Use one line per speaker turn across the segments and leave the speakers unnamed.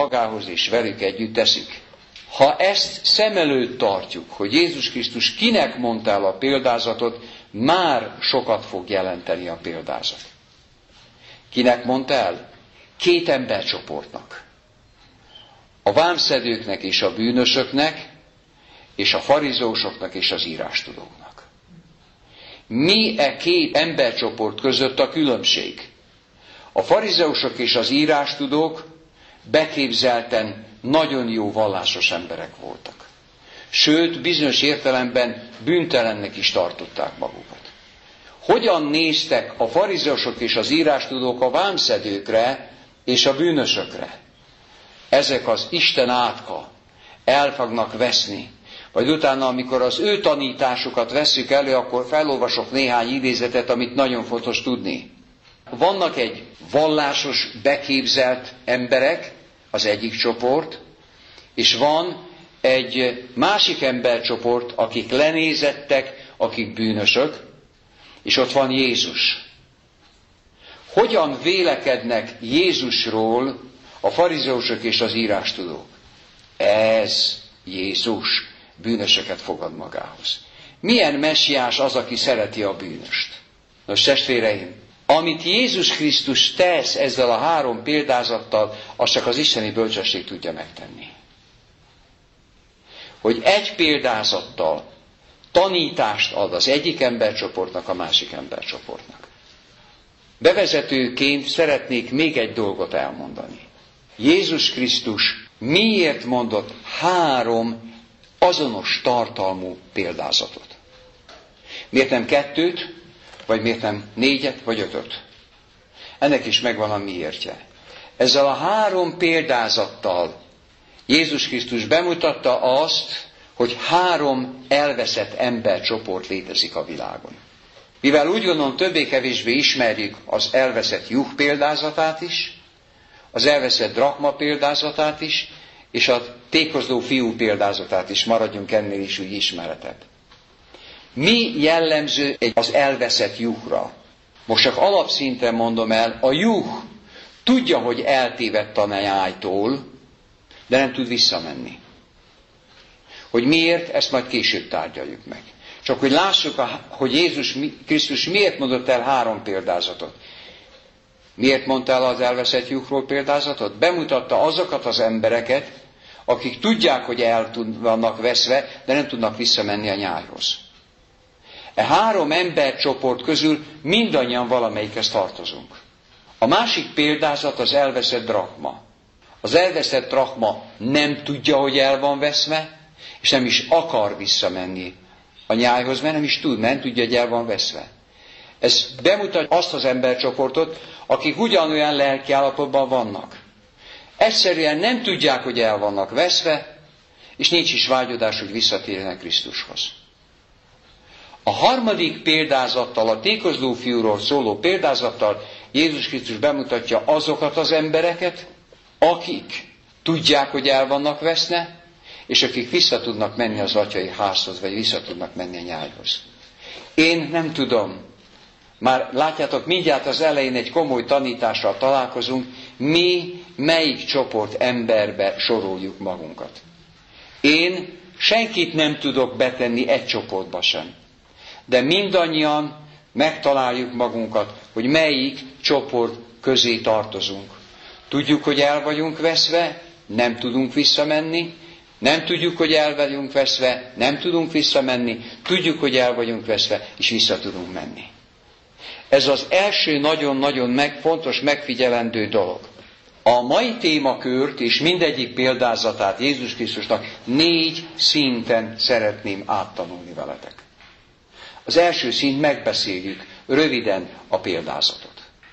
magához, és velük együtt teszik. Ha ezt szem előtt tartjuk, hogy Jézus Krisztus kinek mondta el a példázatot, már sokat fog jelenteni a példázat. Kinek mondta el? 2 embercsoportnak. A vámszedőknek és a bűnösöknek, és a farizeusoknak és az írástudóknak. Mi 2 embercsoport között a különbség? A farizeusok és az írástudók beképzelten nagyon jó vallásos emberek voltak. Sőt, bizonyos értelemben bűntelennek is tartották magukat. Hogyan néztek a farizeusok és az írástudók a vámszedőkre és a bűnösökre? Ezek az Isten átka el fognak veszni. Vagy utána, amikor az ő tanításukat vesszük elő, akkor felolvasok néhány idézetet, amit nagyon fontos tudni. Vannak egy vallásos, beképzelt emberek, az egyik csoport, és van egy másik embercsoport, akik lenézettek, akik bűnösök, és ott van Jézus. Hogyan vélekednek Jézusról a farizeusok és az írástudók? Ez Jézus bűnösöket fogad magához. Milyen messiás az, aki szereti a bűnöst? Nos, testvéreim, amit Jézus Krisztus tesz ezzel a 3 példázattal, azt csak az isteni bölcsesség tudja megtenni. Hogy egy példázattal tanítást ad az egyik embercsoportnak, a másik embercsoportnak. Bevezetőként szeretnék még egy dolgot elmondani. Jézus Krisztus miért mondott 3 azonos tartalmú példázatot? Miért nem 2, vagy miért nem 4, vagy 5? Ennek is megvan a miértje. Ezzel a 3 példázattal Jézus Krisztus bemutatta azt, hogy 3 elveszett embercsoport létezik a világon. Mivel úgy gondolom többé-kevésbé ismerjük az elveszett juh példázatát is, az elveszett drachma példázatát is, és a tékozló fiú példázatát is, maradjunk ennél is úgy ismeretebb. Mi jellemző az elveszett juhra? Most csak alapszinten mondom el, a juh tudja, hogy eltévedt a nyájtól, de nem tud visszamenni. Hogy miért, ezt majd később tárgyaljuk meg. Csak hogy lássuk, hogy Jézus Krisztus miért mondott el 3 példázatot. Miért mondta el az elveszett juhról példázatot? Bemutatta azokat az embereket, akik tudják, hogy el vannak veszve, de nem tudnak visszamenni a nyájhoz. E 3 embercsoport közül mindannyian valamelyikhez tartozunk. A másik példázat az elveszett drachma. Az elveszett drachma nem tudja, hogy el van veszve, és nem is akar visszamenni a nyájhoz, mert nem is tud, nem tudja, hogy el van veszve. Ez bemutatja azt az embercsoportot, akik ugyanolyan lelkiállapotban vannak. Egyszerűen nem tudják, hogy el vannak veszve, és nincs is vágyodás, hogy visszatérjenek Krisztushoz. A harmadik példázattal, a tékozló fiúról szóló példázattal Jézus Krisztus bemutatja azokat az embereket, akik tudják, hogy el vannak veszve, és akik vissza tudnak menni az atyai házhoz, vagy vissza tudnak menni a nyájhoz. Én nem tudom. Már látjátok, mindjárt az elején egy komoly tanítással találkozunk, mi melyik csoport emberbe soroljuk magunkat. Én senkit nem tudok betenni egy csoportba sem. De mindannyian megtaláljuk magunkat, hogy melyik csoport közé tartozunk. Tudjuk, hogy el vagyunk veszve, nem tudunk visszamenni, nem tudjuk, hogy el vagyunk veszve, nem tudunk visszamenni, tudjuk, hogy el vagyunk veszve, és vissza tudunk menni. Ez az első nagyon-nagyon fontos megfigyelendő dolog. A mai témakört és mindegyik példázatát Jézus Krisztusnak 4 szinten szeretném áttanulni veletek. Az első szint, megbeszéljük röviden a példázatot.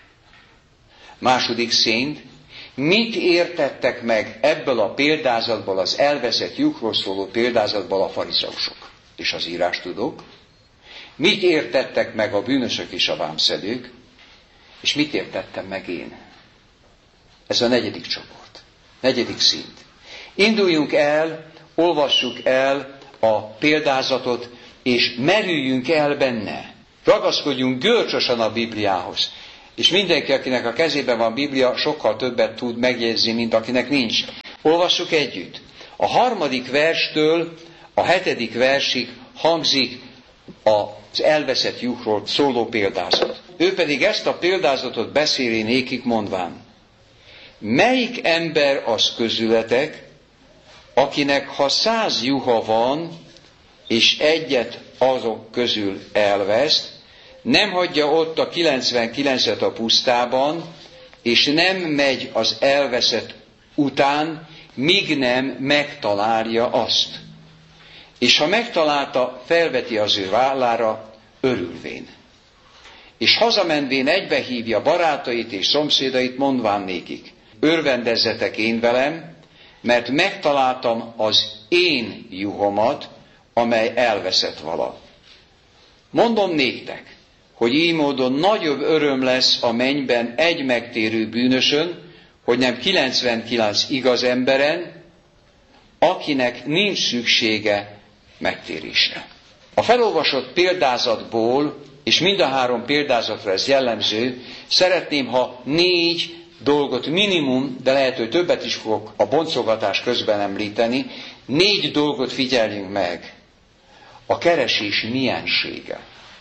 Második szint, mit értettek meg ebből a példázatból, az elveszett lyukról szóló példázatból a farizeusok és az írástudók? Mit értettek meg a bűnösök és a vámszedők? És mit értettem meg én? Ez a 4. csoport. 4. szint. Induljunk el, olvassuk el a példázatot, és merüljünk el benne. Ragaszkodjunk görcsösen a Bibliához. És mindenki, akinek a kezében van Biblia, sokkal többet tud megjegyezni, mint akinek nincs. Olvassuk együtt. A 3. verstől a 7. versig hangzik az elveszett juhról szóló példázat. Ő pedig ezt a példázatot beszéli nékik mondván: melyik ember az közületek, akinek ha 100 juha van, és egyet azok közül elveszt, nem hagyja ott a 99-et a pusztában, és nem megy az elveszett után, míg nem megtalálja azt. És ha megtalálta, felveti az ő vállára örülvén. És hazamenvén egybehívja barátait és szomszédait, mondván nékik: örvendezzetek én velem, mert megtaláltam az én juhomat, amely elveszett vala. Mondom néktek, hogy így módon nagyobb öröm lesz a mennyben egy megtérő bűnösön, hogy nem 99 igaz emberen, akinek nincs szüksége megtérésre. A felolvasott példázatból, és mind a 3 példázatra ez jellemző, szeretném, ha 4 dolgot minimum, de lehet, hogy többet is fogok a boncogatás közben említeni, 4 dolgot figyeljünk meg. A keresés miensége.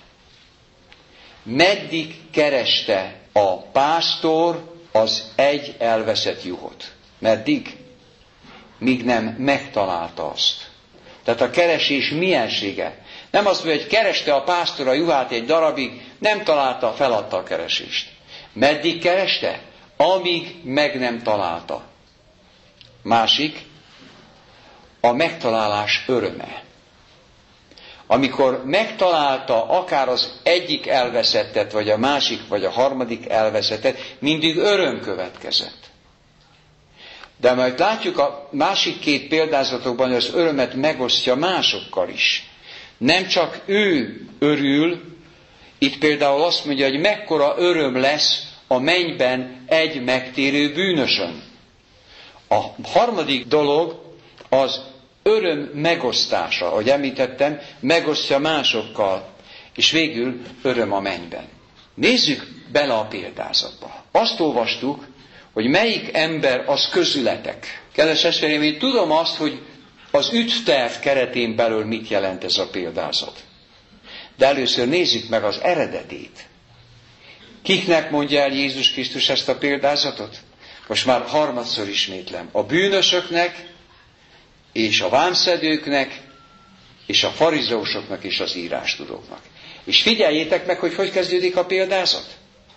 Meddig kereste a pásztor az egy elveszett juhot? Meddig? Míg nem megtalálta azt. Tehát a keresés miensége. Nem azt mondja, hogy kereste a pásztor a juhát egy darabig, nem találta, feladta a keresést. Meddig kereste? Amíg meg nem találta. Másik, a megtalálás öröme. Amikor megtalálta akár az egyik elveszettet, vagy a másik, vagy a harmadik elveszettet, mindig öröm következett. De majd látjuk a másik 2 példázatokban, hogy az örömet megosztja másokkal is. Nem csak ő örül, itt például azt mondja, hogy mekkora öröm lesz a mennyben egy megtérő bűnösön. A harmadik dolog az öröm megosztása, ahogy említettem, megosztja másokkal, és végül öröm a mennyben. Nézzük bele a példázatba. Azt olvastuk, hogy melyik ember az közületek. Kedves testvéreim, én tudom azt, hogy az ügyterv keretén belül mit jelent ez a példázat. De először nézzük meg az eredetét. Kiknek mondja el Jézus Krisztus ezt a példázatot? Most már 3-szor ismétlem. A bűnösöknek, és a vámszedőknek, és a farizeusoknak, és az írástudóknak. És figyeljétek meg, hogy kezdődik a példázat.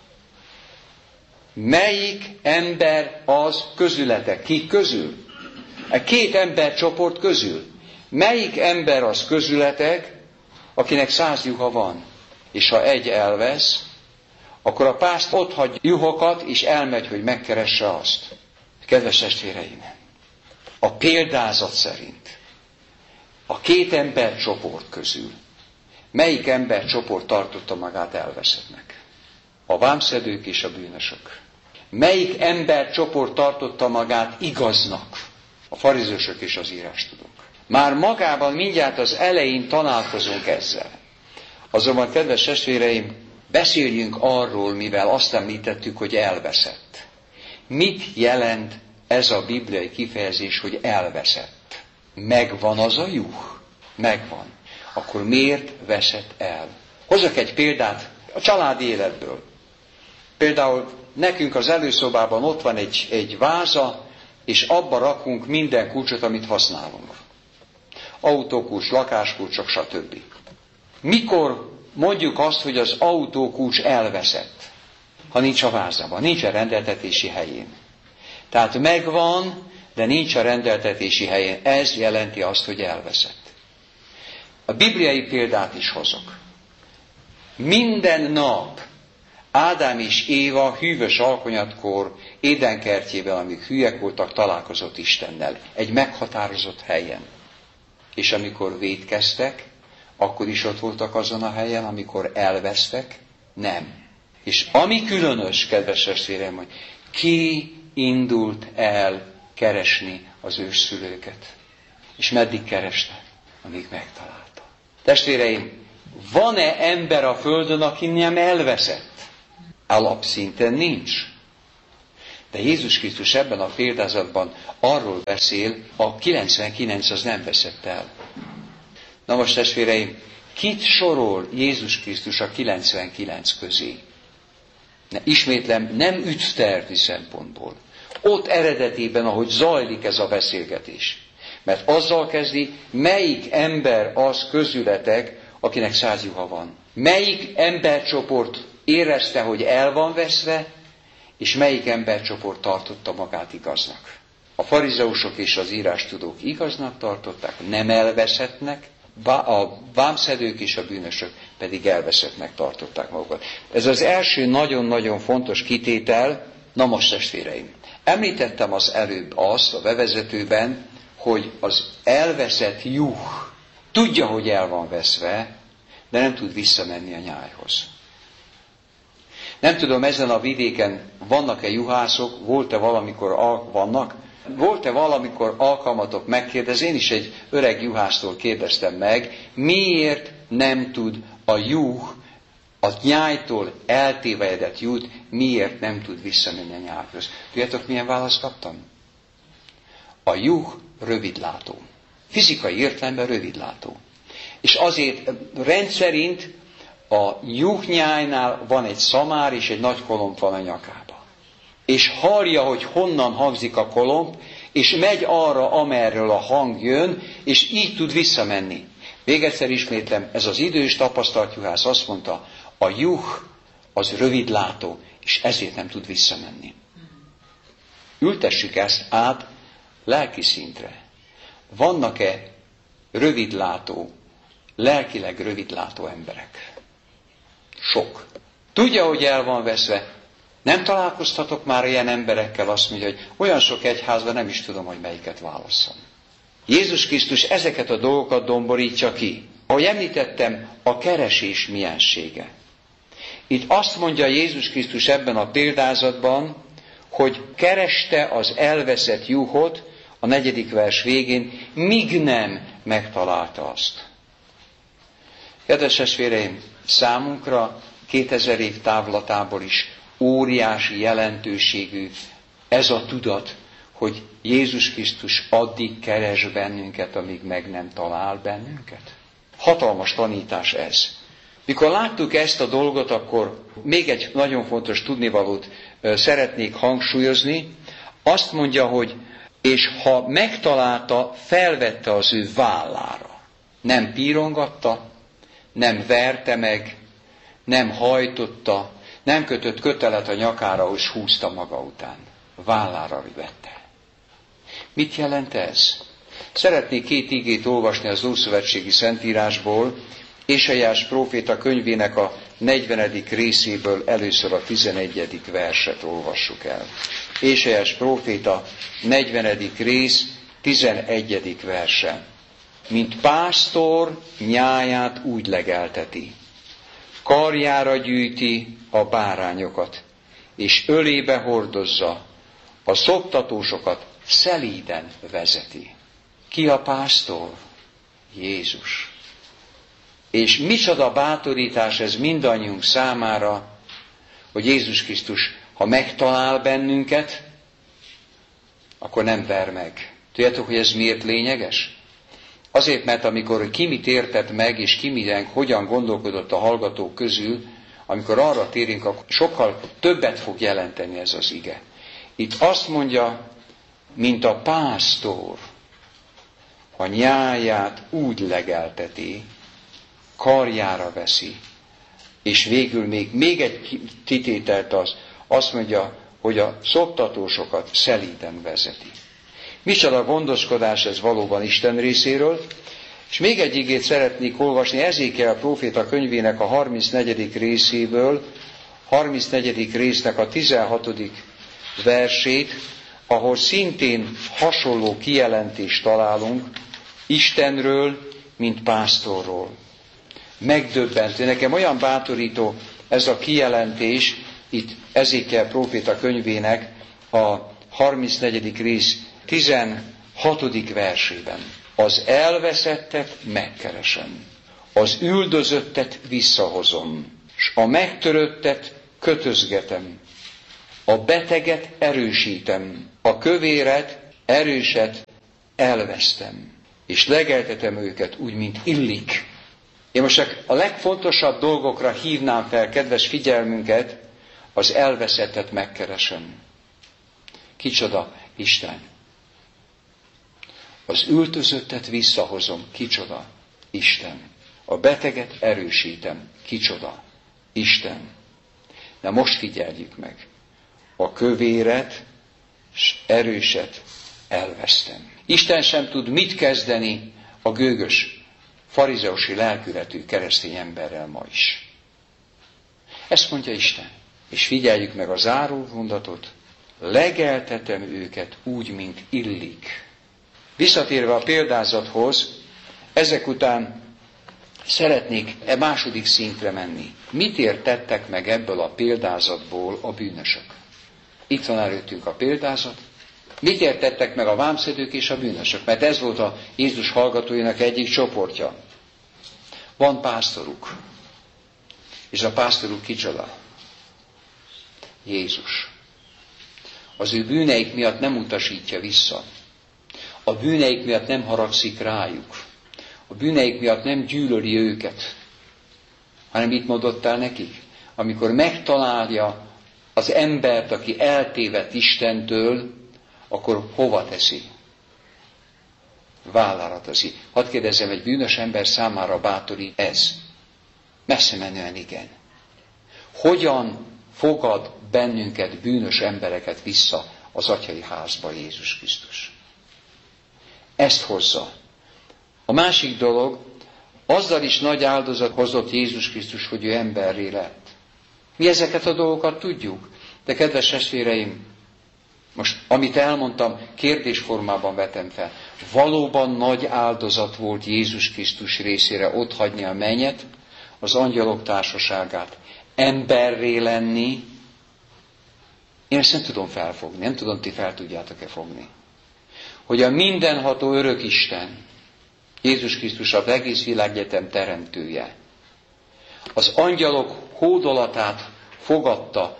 Melyik ember az közületek? Kik közül? A 2 embercsoport közül. Melyik ember az közületek, akinek 100 juha van? És ha egy elvesz, akkor a pásztor ott hagy juhokat, és elmegy, hogy megkeresse azt. Kedves testvéreim, a példázat szerint a 2 embercsoport közül melyik embercsoport tartotta magát elveszettnek? A vámszedők és a bűnösök. Melyik embercsoport tartotta magát igaznak? A farizeusok és az írástudók. Már magában mindjárt az elején találkozunk ezzel. Azonban, kedves testvéreim, beszéljünk arról, mivel azt említettük, hogy elveszett. Mit jelent ez a bibliai kifejezés, hogy elveszett? Megvan az a juh? Megvan. Akkor miért veszett el? Hozzak egy példát a családi életből. Például nekünk az előszobában ott van egy váza, és abba rakunk minden kulcsot, amit használunk. Autókulcs, lakáskulcsok, stb. Mikor mondjuk azt, hogy az autókulcs elveszett, ha nincs a vázában, nincs a rendeltetési helyén? Tehát megvan, de nincs a rendeltetési helyén. Ez jelenti azt, hogy elveszett. A bibliai példát is hozok. Minden nap Ádám és Éva hűvös alkonyatkor Édenkertjében, amíg hülyek voltak, találkozott Istennel. Egy meghatározott helyen. És amikor vétkeztek, akkor is ott voltak azon a helyen, amikor elvesztek? Nem. És ami különös, kedves testvérem, hogy ki indult el keresni az ősszülőket? És meddig kereste? Amíg megtalálta. Testvéreim, van-e ember a földön, aki nem elveszett? Alapszinten nincs. De Jézus Krisztus ebben a példázatban arról beszél, a 99 az nem veszett el. Na most testvéreim, kit sorol Jézus Krisztus a 99 közé? Ismétlem, nem ügytervi szempontból. Ott eredetében, ahogy zajlik ez a beszélgetés. Mert azzal kezdi, melyik ember az közületek, akinek 100 juha van. Melyik embercsoport érezte, hogy el van veszve, és melyik embercsoport tartotta magát igaznak. A farizeusok és az írástudók igaznak tartották, nem elveszettnek, a vámszedők és a bűnösök pedig elveszettnek tartották magukat. Ez az első nagyon-nagyon fontos kitétel. Na most testvéreim, említettem az előbb azt a bevezetőben, hogy az elveszett juh tudja, hogy el van veszve, de nem tud visszamenni a nyájhoz. Nem tudom, ezen a vidéken vannak-e juhászok, volt-e valamikor alkalmatok megkérdezni, én is egy öreg juhásztól kérdeztem meg, miért nem tud a juh, a nyájtól eltévejedett juh, miért nem tud visszamenni a nyájhoz. Tudjátok, milyen választ kaptam? A juh rövidlátó. Fizikai értelemben rövidlátó. És azért rendszerint a juhnyájnál van egy szamár és egy nagy kolomb van a nyakába. És hallja, hogy honnan hangzik a kolomb, és megy arra, amerről a hang jön, és így tud visszamenni. Még egyszer ismétlem, ez az idős tapasztalt juhász azt mondta, a juh az rövidlátó, és ezért nem tud visszamenni. Ültessük ezt át lelki szintre. Vannak-e rövidlátó, lelkileg rövidlátó emberek? Sok. Tudja, hogy el van veszve. Nem találkoztatok már ilyen emberekkel, azt mondja, hogy olyan sok egyházban nem is tudom, hogy melyiket válasszam. Jézus Krisztus ezeket a dolgokat domborítja ki. Ahogy említettem, a keresés miensége. Itt azt mondja Jézus Krisztus ebben a példázatban, hogy kereste az elveszett juhot, a 4. vers végén, míg nem megtalálta azt. Kedves testvéreim, számunkra 2000 év távlatából is óriási jelentőségű ez a tudat, hogy Jézus Krisztus addig keres bennünket, amíg meg nem talál bennünket. Hatalmas tanítás ez. Mikor láttuk ezt a dolgot, akkor még egy nagyon fontos tudnivalót szeretnék hangsúlyozni. Azt mondja, hogy és ha megtalálta, felvette az ő vállára. Nem pírongatta, nem verte meg, nem hajtotta, nem kötött kötelet a nyakára, és húzta maga után. Vállára vette. Mit jelent ez? Szeretnék 2 igét olvasni az Ószövetségi Szentírásból, Ézsaiás próféta könyvének a 40. részéből először a 11. verset olvassuk el. Ézsaiás próféta 40. rész 11. verse. Mint pásztor nyáját úgy legelteti, karjára gyűjti a bárányokat, és ölébe hordozza, a szoptatósokat szelíden vezeti. Ki a pásztor? Jézus. És micsoda bátorítás ez mindannyiunk számára, hogy Jézus Krisztus, ha megtalál bennünket, akkor nem ver meg. Tudjátok, hogy ez miért lényeges? Azért, mert amikor ki mit értett meg, és ki miten, hogyan gondolkodott a hallgatók közül, amikor arra térünk, akkor sokkal többet fog jelenteni ez az ige. Itt azt mondja, mint a pásztor a nyáját úgy legelteti, karjára veszi, és végül még egy kitételt azt mondja, hogy a szoptatósokat szelíden vezeti. Micsoda gondoskodás ez valóban Isten részéről, és még egy igét szeretnék olvasni, Ezékiel próféta könyvének a 34. részéből, 34. résznek a 16. versét, ahol szintén hasonló kijelentést találunk Istenről, mint pásztorról. Megdöbbentő. Nekem olyan bátorító ez a kijelentés, itt Ezékiel próféta könyvének a 34. rész 16. versében. Az elveszettet megkeresem, az üldözöttet visszahozom, s a megtöröttet kötözgetem, A beteget erősítem, a kövéret, erőset elvesztem, és legeltetem őket úgy, mint illik. Én most csak a legfontosabb dolgokra hívnám fel kedves figyelmünket, az elveszettet megkeresem. Kicsoda? Isten. Az öltözöttet visszahozom. Kicsoda? Isten. A beteget erősítem. Kicsoda? Isten. De most figyeljük meg. A kövéret és erőset elvesztem. Isten sem tud mit kezdeni a gőgös, farizeusi lelkületű keresztény emberrel ma is. Ezt mondja Isten. És figyeljük meg a záró mondatot. Legeltetem őket úgy, mint illik. Visszatérve a példázathoz, ezek után szeretnék második szintre menni. Mit értettek meg ebből a példázatból a bűnösök? Itt van előttünk a példázat. Mit értettek meg a vámszedők és a bűnösök? Mert ez volt a Jézus hallgatóinak egyik csoportja. Van pásztoruk. És a pásztoruk kicsoda? Jézus. Az ő bűneik miatt nem utasítja vissza. A bűneik miatt nem haragszik rájuk. A bűneik miatt nem gyűlöli őket. Hanem mit mondott el nekik? Amikor megtalálja az embert, aki eltévedt Istentől, akkor hova teszi? Vállára teszi. Hadd kérdezzem, egy bűnös ember számára bátorít ez? Messze menően igen. Hogyan fogad bennünket, bűnös embereket vissza az atyai házba Jézus Krisztus? Ezt hozza. A másik dolog, azzal is nagy áldozat hozott Jézus Krisztus, hogy ő emberré lett. Mi ezeket a dolgokat tudjuk, de kedves testvéreim, most amit elmondtam, kérdésformában vetem fel. Valóban nagy áldozat volt Jézus Krisztus részére otthagyni a mennyet, az angyalok társaságát, emberré lenni. Én ezt nem tudom felfogni, nem tudom, ti fel tudjátok-e fogni. Hogy a mindenható örök Isten, Jézus Krisztus az egész világegyetem teremtője, az angyalok hódolatát fogadta,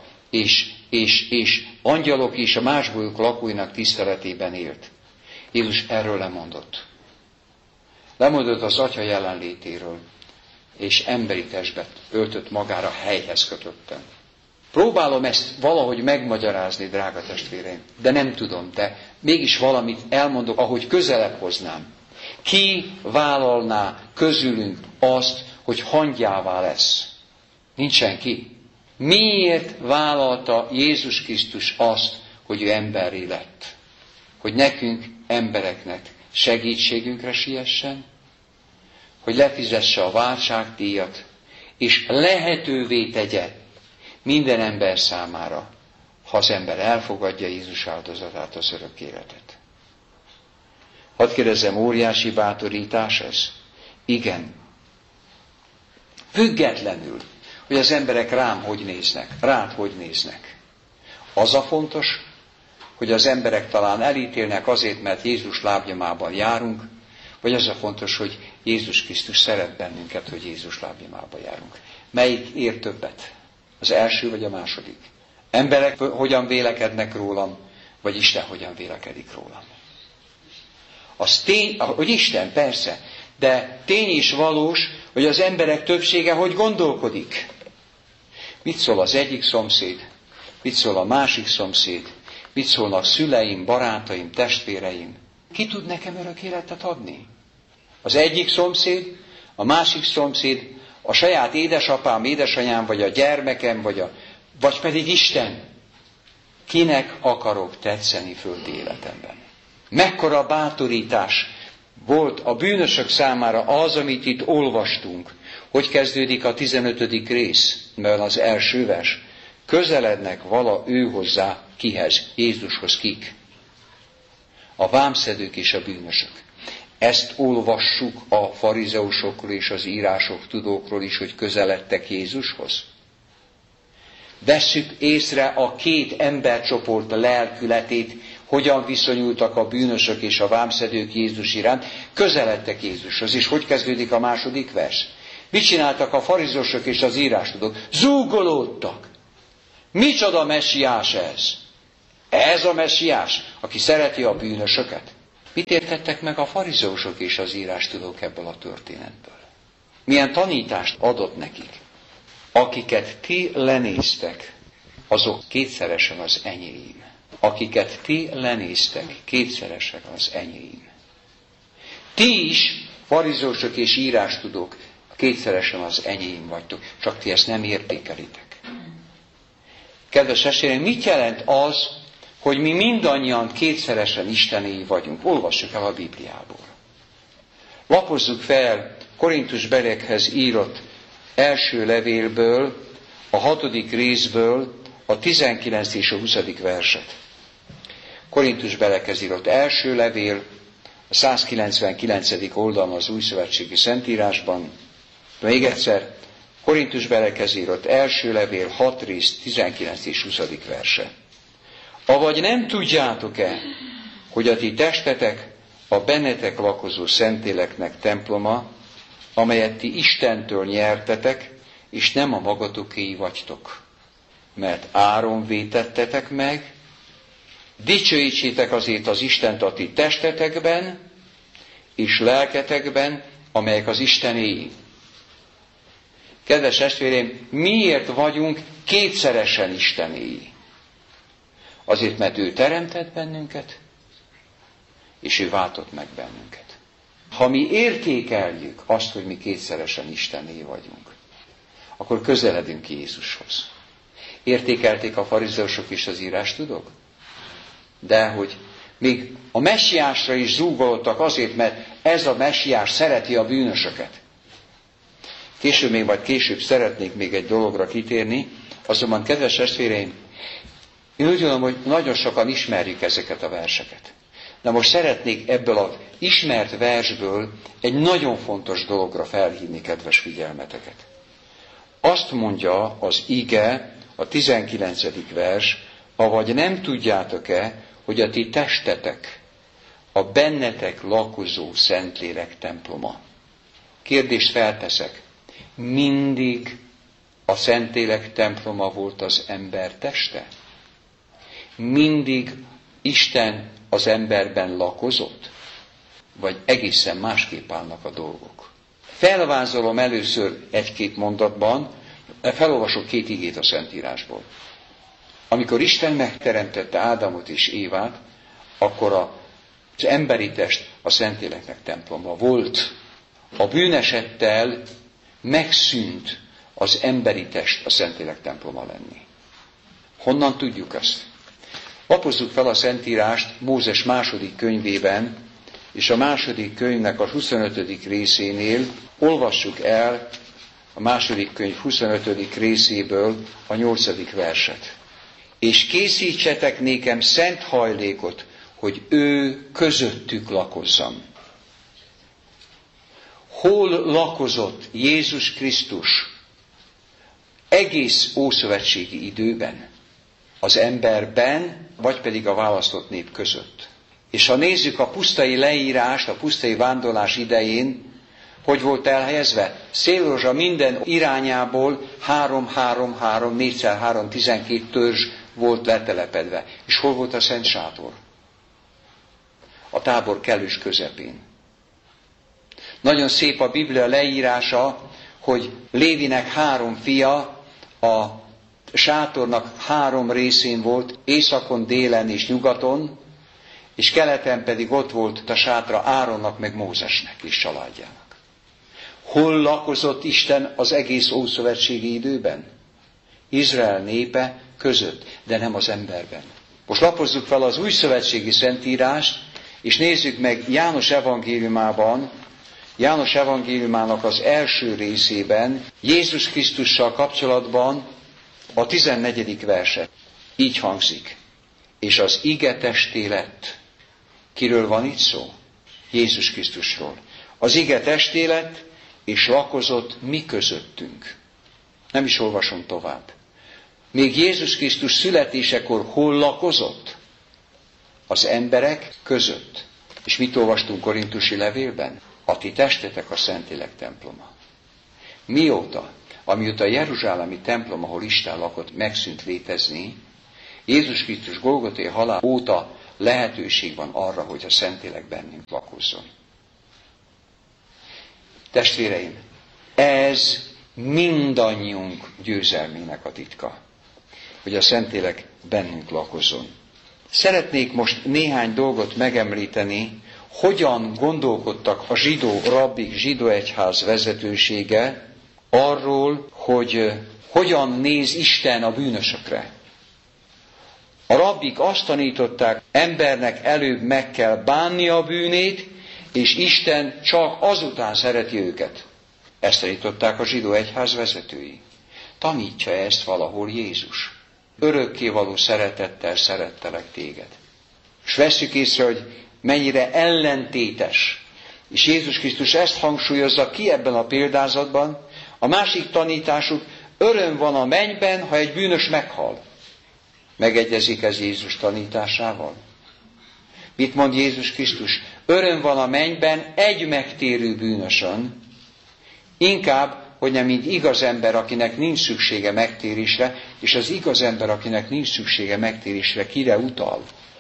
és angyalok és a más bolygók lakóinak tiszteletében élt. Jézus erről lemondott. Lemondott az Atya jelenlétéről, és emberi testbe öltött magára, helyhez kötöttem. Próbálom ezt valahogy megmagyarázni, drága testvéreim, de nem tudom, de mégis valamit elmondok, ahogy közelebb hoznám. Ki vállalná közülünk azt, hogy hangyává lesz? Nincs senki. Miért vállalta Jézus Krisztus azt, hogy ő emberré lett? Hogy nekünk, embereknek segítségünkre siessen, hogy lefizesse a váltságdíjat, és lehetővé tegye minden ember számára, ha az ember elfogadja Jézus áldozatát, az örök életet. Hadd kérdezzem, óriási bátorítás ez? Igen. Függetlenül, hogy az emberek rám hogy néznek, rád hogy néznek. Az a fontos, hogy az emberek talán elítélnek azért, mert Jézus lábnyomában járunk, vagy az a fontos, hogy Jézus Krisztus szeret bennünket, hogy Jézus lábnyomában járunk. Melyik ér többet? Az első vagy a második? Emberek hogyan vélekednek rólam, vagy Isten hogyan vélekedik rólam? Az tény, hogy Isten, persze, de tény is valós, hogy az emberek többsége hogy gondolkodik. Mit szól az egyik szomszéd? Mit szól a másik szomszéd? Mit szólnak szüleim, barátaim, testvéreim? Ki tud nekem örök életet adni? Az egyik szomszéd, a másik szomszéd, a saját édesapám, édesanyám, vagy a gyermekem, vagy pedig Isten. Kinek akarok tetszeni földi életemben? Mekkora bátorítás volt a bűnösök számára az, amit itt olvastunk. Hogy kezdődik a 15. rész? Mert az első vers. Közelednek vala ő hozzá, kihez? Jézushoz kik? A vámszedők és a bűnösök. Ezt olvassuk a farizeusokról és az írások tudókról is, hogy közeledtek Jézushoz. Vesszük észre a két embercsoport lelkületét, hogyan viszonyultak a bűnösök és a vámszedők Jézus iránt, közeledtek Jézushoz. És hogy kezdődik a második vers? Mit csináltak a farizeusok és az írástudók? Zúgolódtak. Micsoda messiás ez? Ez a messiás, aki szereti a bűnösöket? Mit értettek meg a farizeusok és az írástudók ebből a történetből? Milyen tanítást adott nekik? Akiket ti lenéztek, azok kétszeresen az enyém. Akiket ti lenéztek, kétszeresen az enyém. Ti is, farizeusok és írástudók, kétszeresen az enyém vagytok, csak ti ezt nem értékelitek. Kedves testvéreim, mit jelent az, hogy mi mindannyian kétszeresen Istenéi vagyunk? Olvassuk el a Bibliából. Lapozzuk fel Korintusbeliekhez írott első levélből, a 6. részből a 19. és a 20. verset. Korintusbeliekhez írott első levél, a 199. oldalon az Újszövetségi Szentírásban. Még egyszer, Korintusbeliekhez írott első levél, 6 rész, 19. és 20. verse. Avagy nem tudjátok-e, hogy a ti testetek a bennetek lakozó Szentléleknek temploma, amelyet ti Istentől nyertetek, és nem a magatokéi vagytok. Mert áron vétettetek meg, dicsőítsétek azért az Istent a ti testetekben, és lelketekben, amelyek az Istenéi. Kedves testvéreim, miért vagyunk kétszeresen Istenéi? Azért, mert ő teremtett bennünket, és ő váltott meg bennünket. Ha mi értékeljük azt, hogy mi kétszeresen Istené vagyunk, akkor közeledünk Jézushoz. Értékelték a farizeusok és az írástudók? De hogy még a messiásra is zúgolódtak azért, mert ez a messiás szereti a bűnösöket. Később szeretnék még egy dologra kitérni, azonban, kedves testvéreim, én úgy gondolom, hogy nagyon sokan ismerjük ezeket a verseket. De most szeretnék ebből az ismert versből egy nagyon fontos dologra felhívni kedves figyelmeteket. Azt mondja az ige, a 19. vers, avagy nem tudjátok-e, hogy a ti testetek, a bennetek lakozó Szentlélek temploma. Kérdést felteszek. Mindig a Szentlélek temploma volt az ember teste? Mindig Isten az emberben lakozott? Vagy egészen másképp állnak a dolgok? Felvázolom először egy-két mondatban, felolvasok 2 igét a Szentírásból. Amikor Isten megteremtette Ádámot és Évát, akkor az emberi test a Szentléleknek temploma volt. A bűnesettel megszűnt az emberi test a Szentlélek temploma lenni. Honnan tudjuk ezt? Lapozzuk fel a Szentírást Mózes 2. könyvében, és a 2. könyvnek a 25. részénél olvassuk el a 2. könyv 25. részéből a 8. verset. És készítsetek nékem szent hajlékot, hogy ő közöttük lakozzam. Hol lakozott Jézus Krisztus egész ószövetségi időben? Az emberben, vagy pedig a választott nép között. És ha nézzük a pusztai leírást, a pusztai vándorlás idején, hogy volt elhelyezve? Szélrózsa minden irányából 3-3-3, 4x3, 12 törzs volt letelepedve. És hol volt a Szent Sátor? A tábor kellős közepén. Nagyon szép a Biblia leírása, hogy Lévinek 3 fia, a sátornak 3 részén volt, északon, délen és nyugaton, és keleten pedig ott volt a sátra Áronnak meg Mózesnek és családjának. Hol lakozott Isten az egész ószövetségi időben? Izrael népe között, de nem az emberben. Most lapozzuk fel az újszövetségi Szentírást, és nézzük meg János evangéliumában, János evangéliumának az első részében, Jézus Krisztussal kapcsolatban a 14. verset. Így hangzik. És az ige testé lett. Kiről van itt szó? Jézus Krisztusról. Az ige testé lett, és lakozott mi közöttünk. Nem is olvasom tovább. Még Jézus Krisztus születésekor hol lakozott? Az emberek között. És mit olvastunk Korintusi levélben? A ti testetek a Szentlélek temploma. Mióta? amióta a jeruzsálemi templom, ahol Isten lakott, megszűnt létezni, Jézus Krisztus Golgothai halál óta lehetőség van arra, hogy a Szentlélek bennünk lakozzon. Testvéreim, ez mindannyiunk győzelmének a titka, hogy a Szentlélek bennünk lakozzon. Szeretnék most néhány dolgot megemlíteni, hogyan gondolkodtak a zsidó rabbik, zsidó egyház vezetősége arról, hogy hogyan néz Isten a bűnösökre. A rabbik azt tanították, embernek előbb meg kell bánni a bűnét, és Isten csak azután szereti őket. Ezt tanították a zsidó egyház vezetői. Tanítja ezt valahol Jézus. Örökkévaló szeretettel szerettelek téged. És vesszük észre, hogy mennyire ellentétes. És Jézus Krisztus ezt hangsúlyozza ki ebben a példázatban. A másik tanításuk, öröm van a mennyben, ha egy bűnös meghal. Megegyezik ez Jézus tanításával? Mit mond Jézus Krisztus? Öröm van a mennyben egy megtérő bűnösön, inkább, hogy nem mint igaz ember, akinek nincs szüksége megtérésre, és az igaz ember, akinek nincs szüksége megtérésre, kire utal?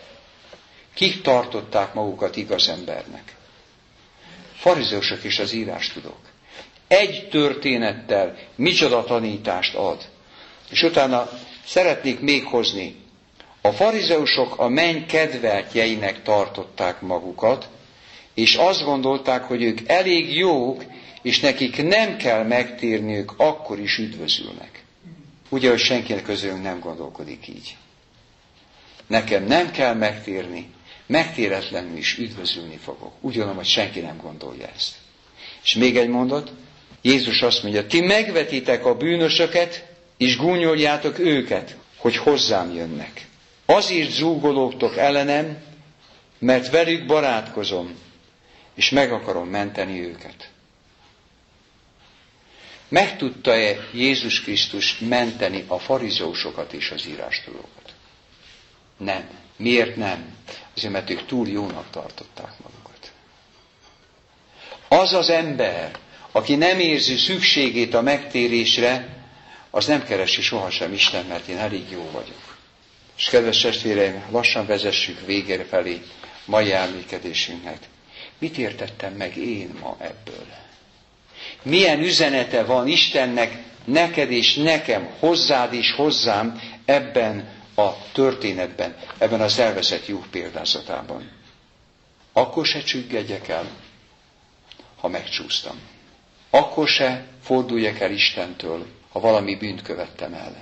Kik tartották magukat igaz embernek? Farizeusok és az írástudók. Egy történettel micsoda tanítást ad. És utána szeretnék még hozni. A farizeusok a menny kedveltjeinek tartották magukat, és azt gondolták, hogy ők elég jók, és nekik nem kell megtérniük, akkor is üdvözülnek. Ugye, hogy senkinek közülünk nem gondolkodik így. Nekem nem kell megtérni, megtéretlenül is üdvözülni fogok. Úgy gondolom, hogy senki nem gondolja ezt. És még egy mondat, Jézus azt mondja, ti megvetitek a bűnösöket, és gúnyoljátok őket, hogy hozzám jönnek. Azért zúgolódtok ellenem, mert velük barátkozom, és meg akarom menteni őket. Meg tudta-e Jézus Krisztus menteni a farizeusokat és az írástudókat? Nem. Miért nem? Azért, mert ők túl jónak tartották magukat. Az az ember, aki nem érzi szükségét a megtérésre, az nem keresi sohasem Isten, mert én elég jó vagyok. És kedves testvéreim, lassan vezessük végére felé mai emlékezésünknek. Mit értettem meg én ma ebből? Milyen üzenete van Istennek, neked és nekem, hozzád és hozzám ebben a történetben, ebben az elveszett juh példázatában? Akkor se csüggedjek el, ha megcsúsztam. Akkor se forduljak el Istentől, ha valami bűnt követtem el.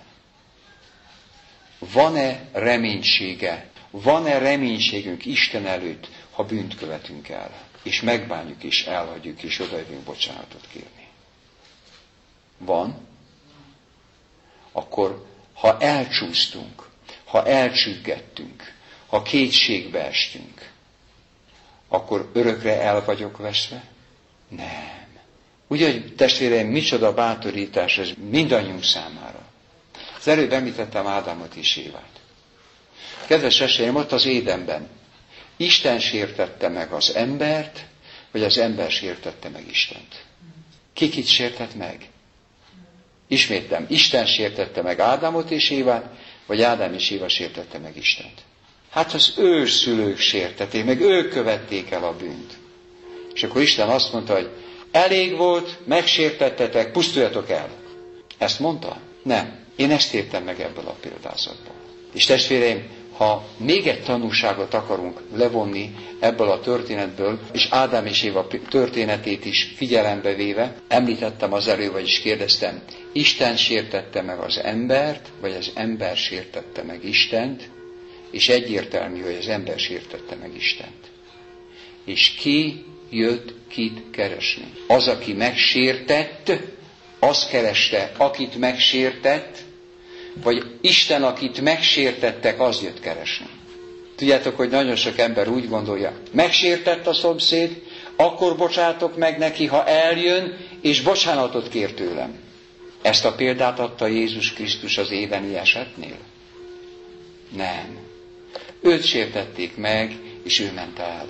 Van-e reménysége, van-e reménységünk Isten előtt, ha bűnt követünk el, és megbánjuk, és elhagyjuk, és odajövünk bocsánatot kérni? Van? Akkor, ha elcsúsztunk, ha elcsüggettünk, ha kétségbe estünk, akkor örökre el vagyok veszve? Nem. Ugye, hogy testvéreim, micsoda bátorítás ez mindannyiunk számára. Az előbb említettem Ádámot és Évát. Kedves testvéreim, ott az Édenben Isten sértette meg az embert, vagy az ember sértette meg Istent? Ki kit sértett meg? Ismétlem, Isten sértette meg Ádámot és Évát, vagy Ádám és Éva sértette meg Istent? Hát az ősszülők sértették, meg ők követték el a bűnt. És akkor Isten azt mondta, hogy elég volt, megsértettetek, pusztuljatok el. Ezt mondta? Nem. Én ezt értem meg ebből a példázatból. És testvéreim, ha még egy tanulságot akarunk levonni ebből a történetből, és Ádám és Éva történetét is figyelembe véve, említettem az előbb, vagyis kérdeztem, Isten sértette meg az embert, vagy az ember sértette meg Istent, és egyértelmű, hogy az ember sértette meg Istent. És ki jött kit keresni? Az, aki megsértett, az kereste, akit megsértett, vagy Isten, akit megsértettek, az jött keresni. Tudjátok, hogy nagyon sok ember úgy gondolja, megsértett a szomszéd, akkor bocsátok meg neki, ha eljön, és bocsánatot kér tőlem. Ezt a példát adta Jézus Krisztus az édeni esetnél? Nem. Őt sértették meg, és ő ment el.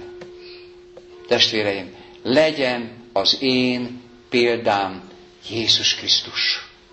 Testvéreim, legyen az én példám Jézus Krisztus.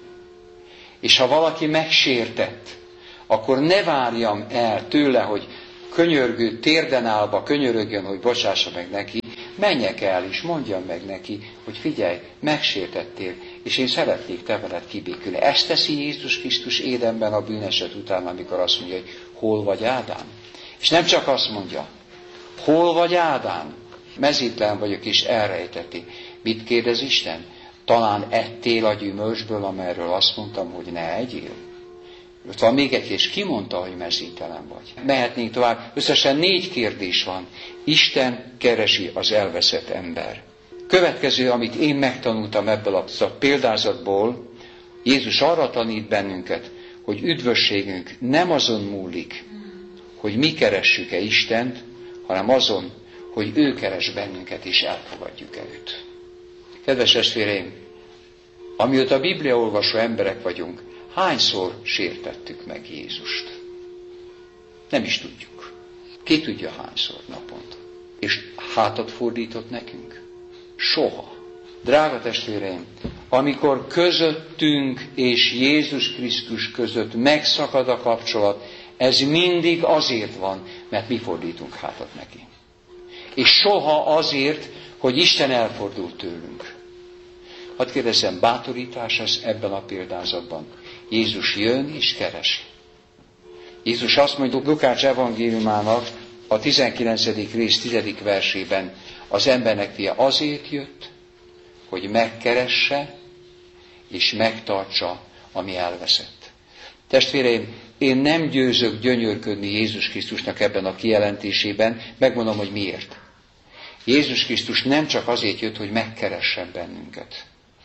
És ha valaki megsértett, akkor ne várjam el tőle, hogy könyörgő, térden állva könyörögjön, hogy bocsássa meg neki, menjek el és mondjam meg neki, hogy figyelj, megsértettél, és én szeretnék te veled kibékülni. Ezt teszi Jézus Krisztus Édenben a bűneset után, amikor azt mondja, hogy hol vagy Ádám? És nem csak azt mondja, hol vagy Ádám? Mezítlen vagyok, és elrejteti. Mit kérdez Isten? Talán ettél a gyümölcsből, amerről azt mondtam, hogy ne egyél? Ott van még egy, és ki mondta, hogy mezítelen vagy? Mehetnénk tovább. Összesen 4 kérdés van. Isten keresi az elveszett ember. Következő, amit én megtanultam ebből a példázatból, Jézus arra tanít bennünket, hogy üdvösségünk nem azon múlik, hogy mi keressük-e Istent, hanem azon, hogy ő keres bennünket, és elfogadjuk-e őt. Kedves testvéreim, amióta bibliaolvasó emberek vagyunk, hányszor sértettük meg Jézust? Nem is tudjuk. Ki tudja hányszor naponta? És hátat fordított nekünk? Soha. Drága testvéreim, amikor közöttünk és Jézus Krisztus között megszakad a kapcsolat, ez mindig azért van, mert mi fordítunk hátat neki. És soha azért, hogy Isten elfordult tőlünk. Hadd kérdezzem, bátorítás ez ebben a példázatban. Jézus jön és keres. Jézus azt mondja Lukács evangéliumának a 19. rész 10. versében, az embernek fia azért jött, hogy megkeresse és megtartsa, ami elveszett. Testvéreim, én nem győzök gyönyörködni Jézus Krisztusnak ebben a kijelentésében, megmondom, hogy miért. Jézus Krisztus nem csak azért jött, hogy megkeressen bennünket,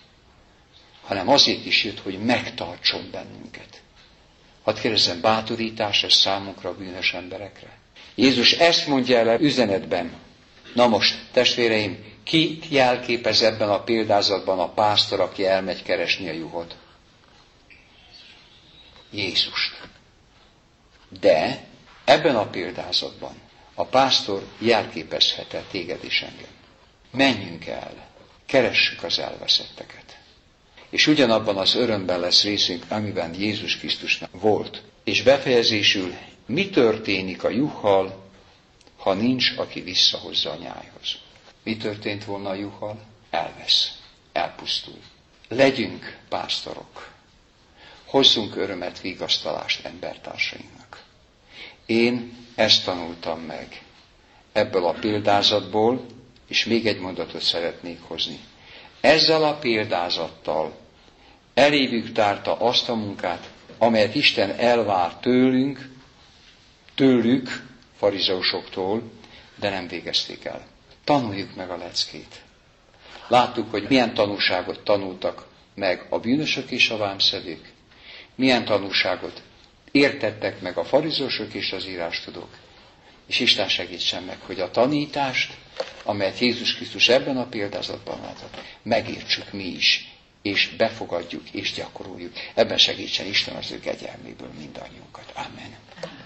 hanem azért is jött, hogy megtartson bennünket. Hadd kérdezzem, bátorítás ez számunkra, bűnös emberekre? Jézus ezt mondja el üzenetben. Na most, testvéreim, ki jelképez ebben a példázatban a pásztor, aki elmegy keresni a juhot? Jézust. De ebben a példázatban a pásztor jelképezhet-e téged és engem? Menjünk el, keressük az elveszetteket. És ugyanabban az örömben lesz részünk, amiben Jézus Krisztusnak volt. És befejezésül, mi történik a juhal, ha nincs, aki visszahozza a nyájhoz? Mi történt volna a juhal? Elvesz, elpusztul. Legyünk pásztorok. Hozzunk örömet, vigasztalást embertársainknak. Én ezt tanultam meg ebből a példázatból, és még egy mondatot szeretnék hozni. Ezzel a példázattal elévük tárta azt a munkát, amelyet Isten elvár tőlük, farizeusoktól, de nem végezték el. Tanuljuk meg a leckét. Láttuk, hogy milyen tanúságot tanultak meg a bűnösök és a vámszedők, milyen tanúságot értettek meg a farizeusok és az írástudók. És Isten segítsen meg, hogy a tanítást, amelyet Jézus Krisztus ebben a példázatban látott, megértsük mi is, és befogadjuk, és gyakoroljuk. Ebben segítsen Isten az ő kegyelméből mindannyiunkat. Amen.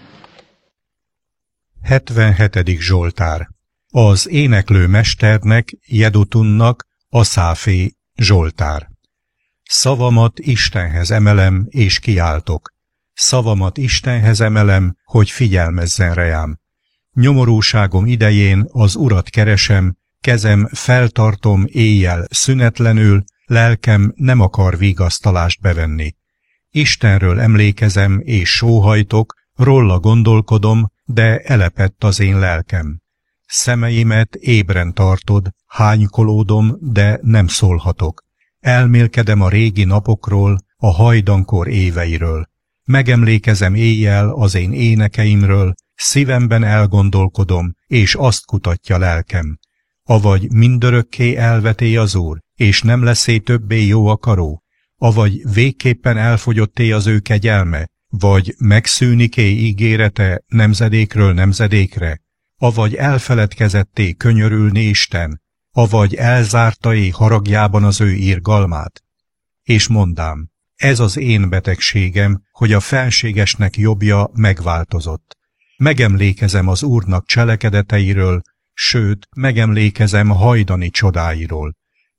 77. Zsoltár. Az éneklő mesternek, Jedutunnak, Aszáfé Zsoltár. Szavamat Istenhez emelem, és kiáltok. Szavamat Istenhez emelem, hogy figyelmezzen reám. Nyomorúságom idején az Urat keresem, kezem feltartom éjjel szünetlenül, lelkem nem akar vigasztalást bevenni. Istenről emlékezem és sóhajtok, róla gondolkodom, de elepett az én lelkem. Szemeimet ébren tartod, hánykolódom, de nem szólhatok. Elmélkedem a régi napokról, a hajdankor éveiről. Megemlékezem éjjel az én énekeimről, szívemben elgondolkodom, és azt kutatja lelkem. Avagy mindörökké elveté az Úr, és nem leszé többé jó akaró, avagy végképpen elfogyotté az ő kegyelme, vagy megszűniké ígérete nemzedékről nemzedékre, avagy elfeledkezetté könyörülni Isten, avagy elzárta-é haragjában az ő irgalmát. És mondám, ez az én betegségem, hogy a fenségesnek jobbja megváltozott. Megemlékezem az Úrnak cselekedeteiről, sőt, megemlékezem hajdani csodáiról.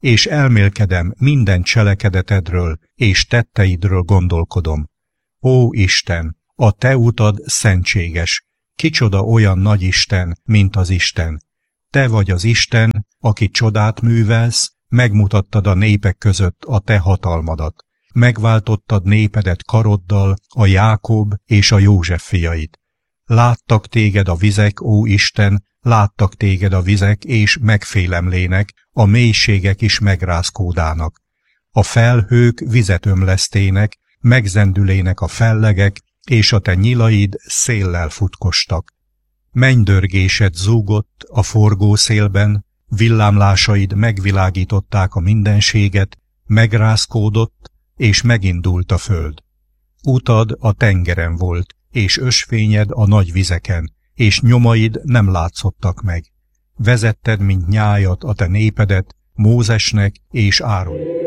és elmélkedem minden cselekedetedről, és tetteidről gondolkodom. Ó Isten, a te utad szentséges, kicsoda olyan nagy Isten, mint az Isten. Te vagy az Isten, aki csodát művelsz, megmutattad a népek között a te hatalmadat. Megváltottad népedet karoddal, a Jákob és a József fiait. Láttak téged a vizek, ó Isten, láttak téged a vizek, és megfélemlének, a mélységek is megrázkódának. A felhők vizet ömlesztének, megzendülének a fellegek, és a te nyilaid széllel futkostak. Mennydörgésed zúgott a forgó szélben, villámlásaid megvilágították a mindenséget, megrázkódott, és megindult a föld. Utad a tengeren volt, és ösvényed a nagy vizeken, és nyomaid nem látszottak meg. Vezetted, mint nyájat a te népedet, Mózesnek és Áronnak.